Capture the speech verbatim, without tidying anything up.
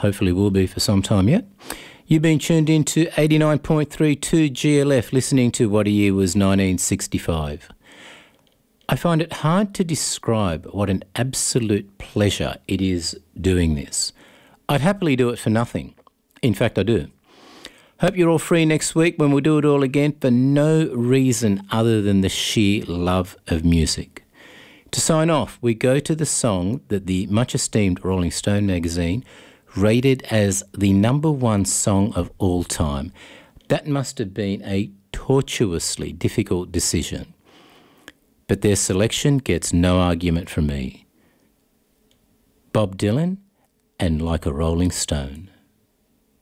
hopefully will be for some time yet. You've been tuned in to eighty-nine point three two G L F, listening to What a Year Was nineteen sixty-five. I find it hard to describe what an absolute pleasure it is doing this. I'd happily do it for nothing. In fact, I do. Hope you're all free next week when we'll do it all again for no reason other than the sheer love of music. To sign off, we go to the song that the much-esteemed Rolling Stone magazine rated as the number one song of all time. That must have been a tortuously difficult decision. But their selection gets no argument from me. Bob Dylan and Like a Rolling Stone.